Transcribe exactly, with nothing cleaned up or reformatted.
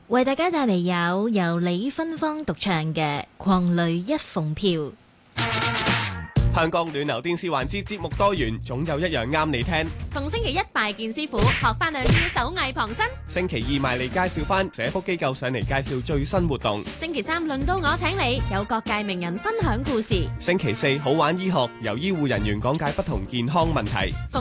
為大家帶嚟有由李芬芳獨唱嘅《狂雷一鳳飄》。 香港暖流電視環節節目多元，總有一樣啱你聽。 逢星期一拜見師傅，學翻兩招手藝旁身。 星期二埋嚟介紹翻社福機構上嚟介紹最新活動。 星期三輪到我請你，有各界名人分享故事。 星期四好玩醫學，由醫護人員講解不同健康問題。